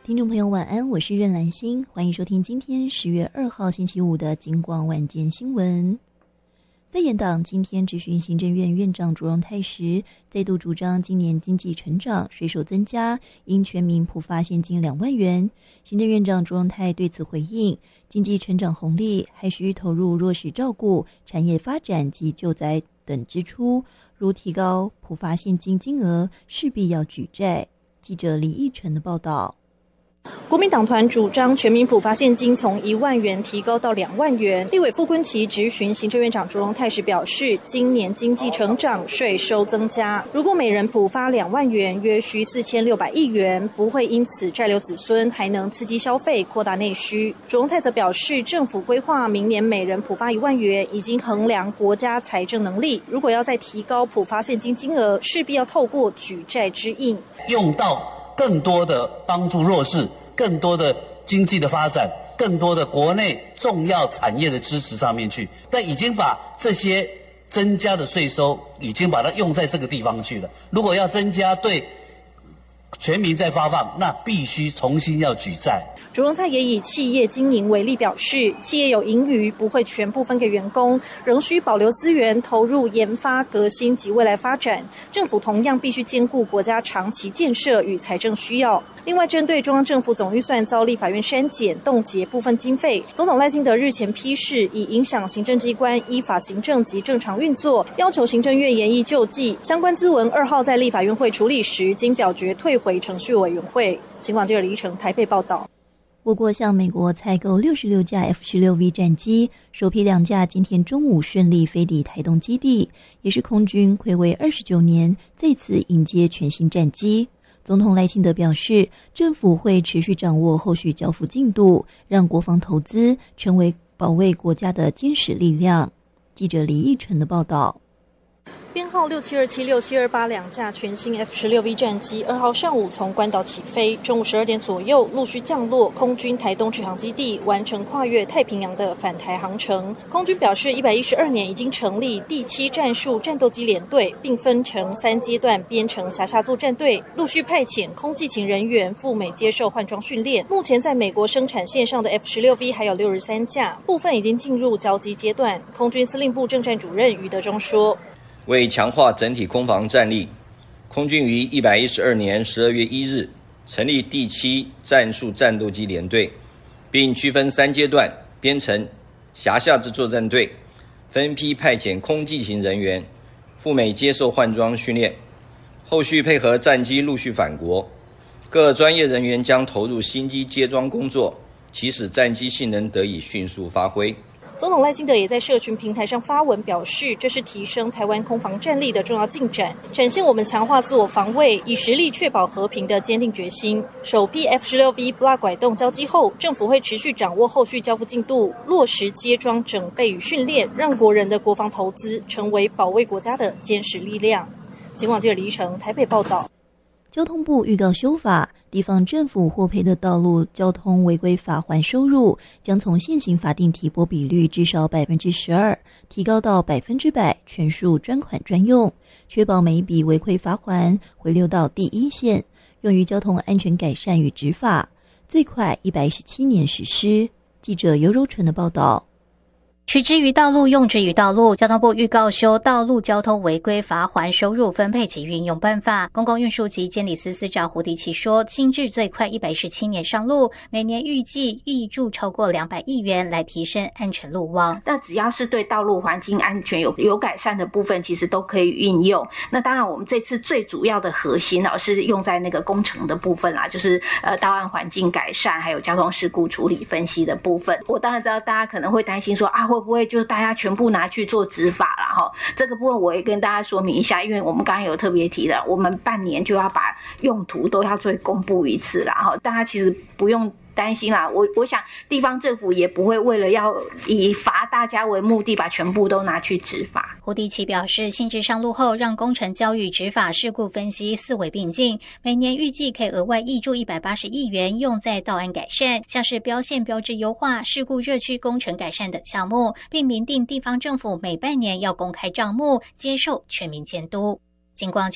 听众朋友晚安，我是任兰心，欢迎收听今天10月2号星期五的金广晚间新闻。在野党今天质询行政院院长卓荣泰时，再度主张今年经济成长、税收增加，应全民普发现金2万元。行政院长卓荣泰对此回应，经济成长红利还需投入弱势照顾、产业发展及救灾等支出，如提高普发现金金额，势必要举债。记者李义成的报道。 国民党团主张全民普发现金从1万元提高到2万元。立委傅崐萁质询行政院长卓荣泰时表示，今年经济成长、税收增加，如果每人普发2万元，约需4600亿元，不会因此债留子孙，还能刺激消费、扩大内需。卓荣泰则表示，政府规划明年每人普发1万元，已经衡量国家财政能力，如果要再提高普发现金金额，势必要透过举债支应， 用到更多的帮助弱势，更多的经济的发展，更多的国内重要产业的支持上面去，但已经把这些增加的税收已经把它用在这个地方去了。如果要增加对全民再发放，那必须重新要举债。 卓荣泰也以企业经营为例，表示企业有盈余不会全部分给员工，仍需保留资源投入研发、革新及未来发展。政府同样必须兼顾国家长期建设与财政需要。另外，针对中央政府总预算遭立法院删减、冻结部分经费，总统赖清德日前批示，以影响行政机关依法行政及正常运作，要求行政院研议救济。相关资文2号在立法院会处理时，经表决退回程序委员会。警广记者李依成台北报道。 我国向美国采购66架 F-16V 战机，首批2架今天中午顺利飞抵台东基地，也是空军睽违29年再次迎接全新战机。总统赖清德表示，政府会持续掌握后续交付进度，让国防投资成为保卫国家的坚实力量。记者李义成的报道。 编号6727、6728两架全新 F-16V 战机2号上午从关岛起飞，中午12点左右陆续降落空军台东直航基地，完成跨越太平洋的返台航程。空军表示，112年已经成立第7战术战斗机联队，并分成3阶段编成辖下作战队，陆续派遣空技勤人员赴美接受换装训练。目前在美国生产线上的 F-16V 还有63架，部分已经进入交机阶段。空军司令部政战主任余德忠说， 为强化整体空防战力，空军于112年12月1日成立第7战术战斗机联队，并区分3阶段编成辖下之作战队，分批派遣空技勤人员赴美接受换装训练，后续配合战机陆续返国，各专业人员将投入新机接装工作，期使战机性能得以迅速发挥。 总统赖清德也在社群平台上发文表示，这是提升台湾空防战力的重要进展，展现我们强化自我防卫、以实力确保和平的坚定决心。首批 F-16V 不拉拐动交机后，政府会持续掌握后续交付进度，落实接装整备与训练，让国人的国防投资成为保卫国家的坚实力量。警广记者李依成台北报道。 交通部预告修法，地方政府获赔的道路交通违规罚锾收入将从现行法定提拨比率至少 12%， 提高到 100%， 全数专款专用，确保每一笔违规罚锾回流到第一线，用于交通安全改善与执法，最快117年实施。记者尤柔纯的报道。 取之于道路，用之于道路。交通部预告修道路交通违规罚锾收入分配及运用办法。公共运输及监理司司长胡迪奇说，新制最快117年上路，每年预计挹注超过200亿元来提升安全路网。 那只要是对道路环境安全有改善的部分，其实都可以运用。那当然我们这次最主要的核心是用在那个工程的部分啦，就是道岸环境改善还有交通事故处理分析的部分。我当然知道大家可能会担心说会不会就是大家全部拿去做执法啦齁，这个部分我也跟大家说明一下，因为我们刚刚有特别提了，我们半年就要把用途都要做公布一次啦齁，大家其实不用担心啦，我想地方政府也不会为了要以罚大家为目的把全部都拿去执法。 胡迪奇表示，新制上路后让工程教育、执法、事故分析四维并进，每年预计可以额外挹注180亿元用在道安改善，像是标线标志优化、事故热区工程改善等项目，并明定地方政府每半年要公开账目，接受全民监督。警广